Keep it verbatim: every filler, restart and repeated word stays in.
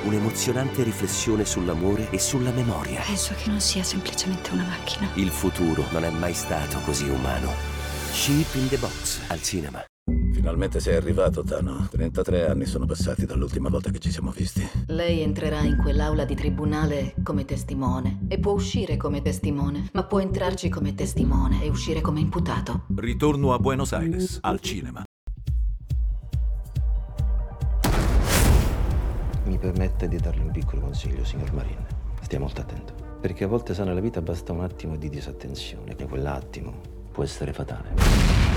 un'emozionante riflessione sull'amore e sulla memoria. Penso che non sia semplicemente una macchina. Il futuro non è mai stato così umano. Sheep in the Box, al cinema. Finalmente sei arrivato, Tano. trentatré anni sono passati dall'ultima volta che ci siamo visti. Lei entrerà in quell'aula di tribunale come testimone e può uscire come testimone, ma può entrarci come testimone e uscire come imputato. Ritorno a Buenos Aires, al cinema. Mi permette di darle un piccolo consiglio, signor Marin. Stia molto attento, perché a volte sa nella vita basta un attimo di disattenzione, che quell'attimo può essere fatale.